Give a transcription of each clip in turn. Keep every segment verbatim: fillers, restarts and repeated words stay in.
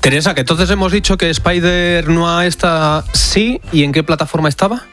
Teresa, que entonces hemos dicho que Spider-Noir está sí, ¿y en qué plataforma estaba?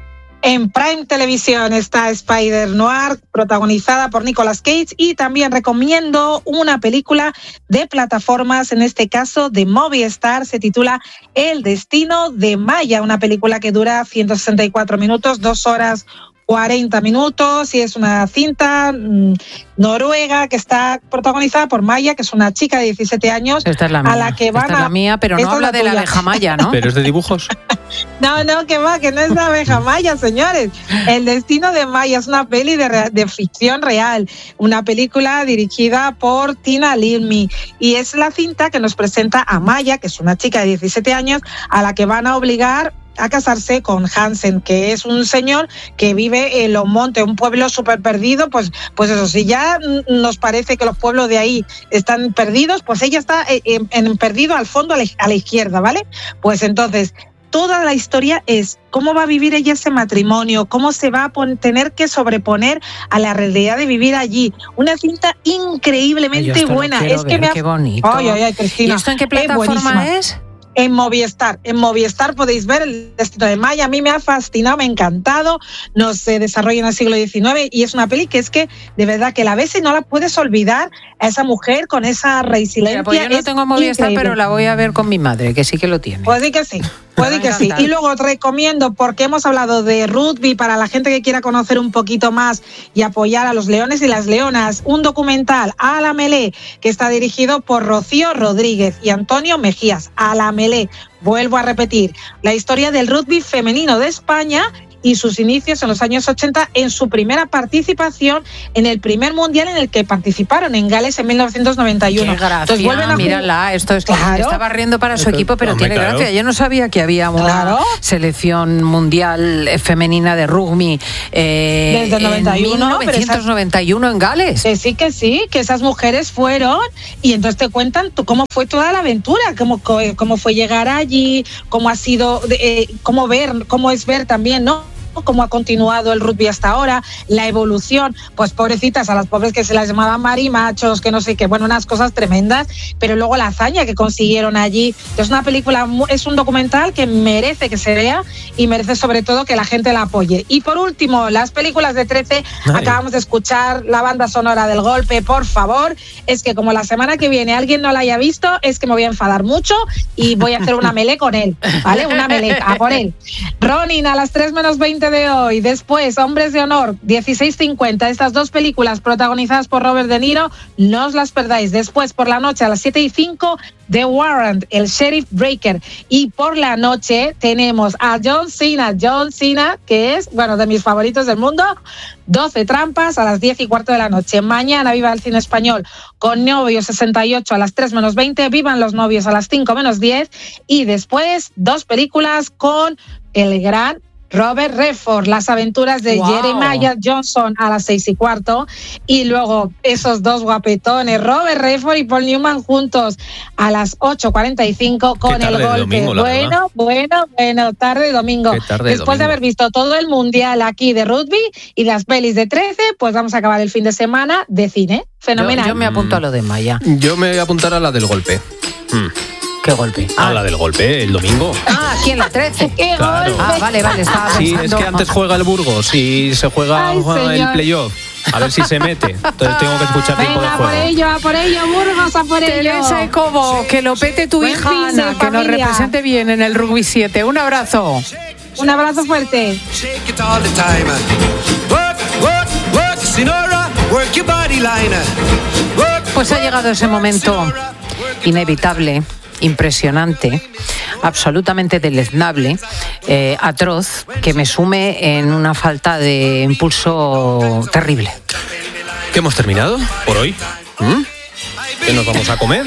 En Prime Televisión está Spider-Noir, protagonizada por Nicolas Cage, y también recomiendo una película de plataformas, en este caso de Movistar, se titula El destino de Maya, una película que dura ciento sesenta y cuatro minutos, dos horas cuarenta minutos, y es una cinta mmm, noruega que está protagonizada por Maya, que es una chica de diecisiete años. Esta es la mía, a la que van esta es la mía, pero no habla la de la abeja Maya, ¿no? Pero es de dibujos. No, no, que va, que no es de abeja Maya, señores. El destino de Maya es una peli de, de ficción real, una película dirigida por Tina Lilmi, y es la cinta que nos presenta a Maya, que es una chica de diecisiete años, a la que van a obligar a casarse con Hansen, que es un señor que vive en Los Montes, un pueblo súper perdido. Pues, pues eso, si ya nos parece que los pueblos de ahí están perdidos, pues ella está en, en perdido al fondo, a la, a la izquierda, ¿vale? Pues entonces, toda la historia es cómo va a vivir ella ese matrimonio, cómo se va a pon- tener que sobreponer a la realidad de vivir allí. Una cinta increíblemente ay, buena. Es ver, que me ha... qué bonito. Ay, ay, ay, Cristina. ¿Y esto en qué plataforma es? es? En Movistar, en Movistar podéis ver El destino de Maya. A mí me ha fascinado, me ha encantado. Nos se desarrolla en el siglo diecinueve y es una peli que es que de verdad que la ves y no la puedes olvidar, a esa mujer con esa resiliencia. Mira, pues yo no es tengo Movistar, increíble. pero la voy a ver con mi madre, que sí que lo tiene. Pues sí que sí. Puede que sí. Y luego te recomiendo, porque hemos hablado de rugby, para la gente que quiera conocer un poquito más y apoyar a los leones y las leonas, un documental, A la Melé, que está dirigido por Rocío Rodríguez y Antonio Mejías. A la Melé. Vuelvo a repetir, la historia del rugby femenino de España y sus inicios en los años ochenta, en su primera participación en el primer mundial en el que participaron en Gales en mil novecientos noventa y uno. Qué gracia, Entonces vuelven a mírala, esto es que claro. estaba riendo para su equipo, pero Hombre, tiene claro. gracia. Yo no sabía que había una Claro. selección mundial femenina de rugby eh, Desde el noventa y uno, en mil novecientos noventa y uno en Gales. Que sí, que sí, que esas mujeres fueron, y entonces te cuentan tú cómo fue toda la aventura, cómo, cómo fue llegar allí, cómo ha sido, eh, cómo ver, cómo es ver también, ¿no? Cómo ha continuado el rugby hasta ahora, la evolución. Pues pobrecitas, a las pobres que se las llamaban marimachos, que no sé qué, bueno, unas cosas tremendas, pero luego la hazaña que consiguieron allí. Es una película, es un documental que merece que se vea y merece sobre todo que la gente la apoye. Y por último, las películas de trece, Ay. acabamos de escuchar la banda sonora del Golpe. Por favor, es que como la semana que viene alguien no la haya visto, es que me voy a enfadar mucho y voy a hacer una melé con él, ¿vale? Una melé, a por él. Ronin, a las tres menos veinte de hoy. Después, Hombres de Honor, dieciséis cincuenta. Estas dos películas protagonizadas por Robert De Niro, no os las perdáis. Después, por la noche, a las siete y cinco, The Warrant, el Sheriff Breaker. Y por la noche tenemos a John Cena, John Cena, que es, bueno, de mis favoritos del mundo, doce trampas a las diez y cuarto de la noche. Mañana viva el cine español con Novios sesenta y ocho a las tres menos veinte, Vivan los novios a las cinco menos diez, y después dos películas con el gran Robert Redford, Las aventuras de Wow. Jeremiah Johnson a las seis y cuarto, y luego esos dos guapetones, Robert Redford y Paul Newman juntos a las ocho cuarenta y cinco con Qué El tarde de Golpe. domingo, la bueno, verdad. bueno, bueno, tarde de domingo. Qué tarde de Después de domingo. haber visto todo el mundial aquí de rugby y las pelis de trece, pues vamos a acabar el fin de semana de cine. Fenomenal. Yo, yo me apunto a lo de Maya. Yo me voy a apuntar a la del golpe. Mm. ¿Qué golpe? A la del golpe, el domingo. Ah, aquí en la trece. ¡Qué Claro. golpe! Ah, vale, vale, estaba Sí, pensando. es que antes juega el Burgos y se juega Ay, el señor. playoff. A ver si se mete. Entonces tengo que escuchar tiempo de Venga, a por juego. ello, a por ello, Burgos, a por ello. Teresa y Cobo, que lo pete tu Buen hija fin de Ana, que nos familia. represente bien en el Rugby siete. Un abrazo. Un abrazo fuerte. Shake it all the time. Work, work, work, Sinora, work your body liner. Work, Pues ha llegado ese momento inevitable, impresionante, absolutamente deleznable, eh, atroz, que me sume en una falta de impulso terrible. ¿Qué hemos terminado por hoy? ¿Mm? ¿Qué nos vamos a comer?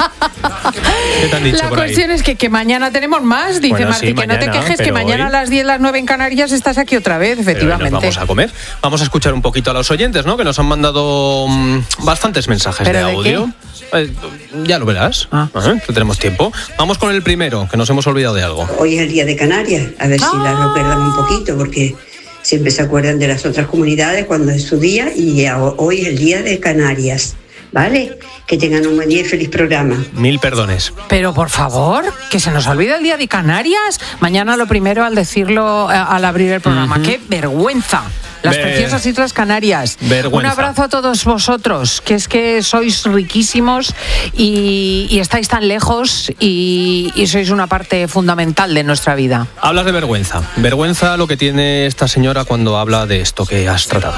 ¿Qué te han dicho La por ahí? cuestión es que, que mañana tenemos más, dice Bueno, Martí, sí, que no te mañana, quejes, que pero mañana hoy- a las diez, las nueve en Canarias estás aquí otra vez, Pero hoy efectivamente. nos vamos a comer. Vamos a escuchar un poquito a los oyentes, ¿no? Que nos han mandado mm, bastantes mensajes de ¿Pero de audio. Eh, ya lo verás. Ah. Ajá, que tenemos tiempo. Vamos con el primero, que nos hemos olvidado de algo. Hoy es el día de Canarias, a ver si Ah. la recuerdan un poquito, porque siempre se acuerdan de las otras comunidades cuando es su día, y a- hoy es el día de Canarias. ¿vale? Que tengan un buen día y feliz programa. Mil perdones. Pero por favor, que se nos olvida el día de Canarias. Mañana lo primero al decirlo, eh, al abrir el programa. Uh-huh. ¡Qué vergüenza! Las Ver... preciosas Islas Canarias. Vergüenza. Un abrazo a todos vosotros, que es que sois riquísimos y, y estáis tan lejos y, y sois una parte fundamental de nuestra vida. Hablas de vergüenza. Vergüenza lo que tiene esta señora cuando habla de esto que has tratado.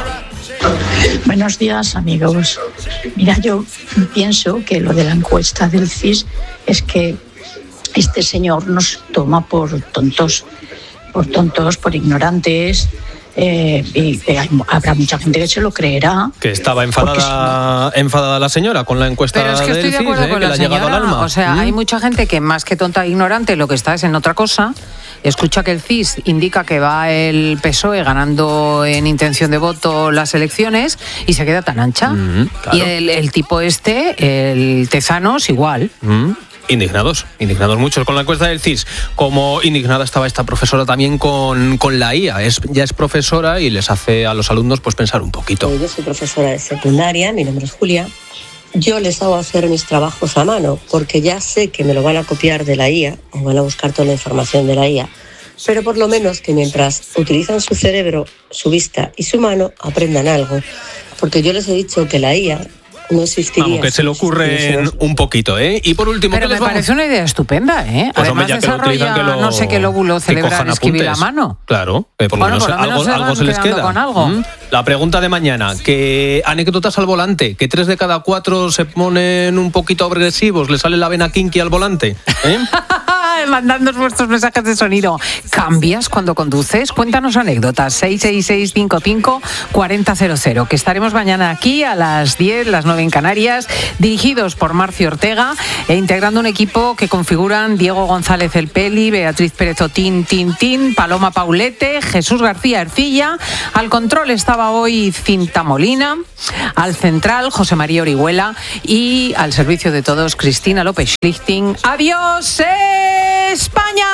Buenos días, amigos. Mira, yo pienso que lo de la encuesta del C I S es que este señor nos toma por tontos, por tontos, por ignorantes. Eh, y eh, habrá mucha gente que se lo creerá. Que estaba enfadada, si no... enfadada la señora con la encuesta. Pero es que estoy del de acuerdo C I S, con eh, la que le ha llegado al señora. alma. O sea, ¿Mm? Hay mucha gente que más que tonta e ignorante lo que está es en otra cosa. Escucha que el C I S indica que va el P S O E ganando en intención de voto las elecciones y se queda tan ancha. Mm, claro. Y el, el tipo este, el Tezanos, igual. Mm. Indignados, indignados muchos con la encuesta del C I S. Como indignada estaba esta profesora también con, con la I A. Es, ya es profesora y les hace a los alumnos pues pensar un poquito. Yo soy profesora de secundaria, mi nombre es Julia. Yo les hago hacer mis trabajos a mano porque ya sé que me lo van a copiar de la I A o van a buscar toda la información de la I A. Pero por lo menos que mientras utilizan su cerebro, su vista y su mano, aprendan algo. Porque yo les he dicho que la I A no existiría. Vamos, que se le ocurren un poquito, ¿eh? Y por último... Pero me vamos? parece una idea estupenda, ¿eh? Pues Además hombre, desarrolla, lo, no sé qué lóbulo cerebral escribir a mano. Claro, que por lo bueno, menos, por lo menos algo, se, algo se les queda. Con algo. ¿Mm? La pregunta de mañana, ¿qué anécdotas al volante? ¿Que tres de cada cuatro se ponen un poquito agresivos? ¿Le sale la vena kinky al volante? ¿Eh? Mandadnos vuestros mensajes de sonido. ¿Cambias cuando conduces? Cuéntanos anécdotas. seis seis seis cinco cinco cuatro cero cero cero. Que estaremos mañana aquí a las diez, las nueve en Canarias, dirigidos por Marcio Ortega e integrando un equipo que configuran Diego González El Peli, Beatriz Pérez Otín Tin Tin, Paloma Paulete, Jesús García Ercilla. Al control estaba hoy Cinta Molina, al central José María Orihuela y al servicio de todos Cristina López Schlichting. ¡Adiós, España!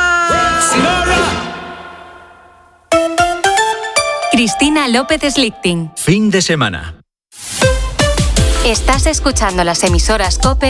Cristina López Schlichting. Fin de semana. Estás escuchando las emisoras COPE